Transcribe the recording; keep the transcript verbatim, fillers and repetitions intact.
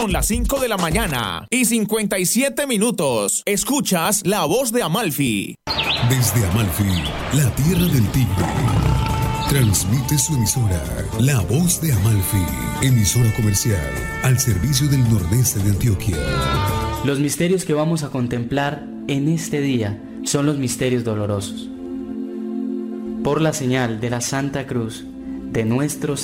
Son las cinco de la mañana y cincuenta y siete minutos. Escuchas La Voz de Amalfi. Desde Amalfi, la tierra del tigre. Transmite su emisora, La Voz de Amalfi, emisora comercial al servicio del nordeste de Antioquia. Los misterios que vamos a contemplar en este día son los misterios dolorosos. Por la señal de la Santa Cruz de nuestros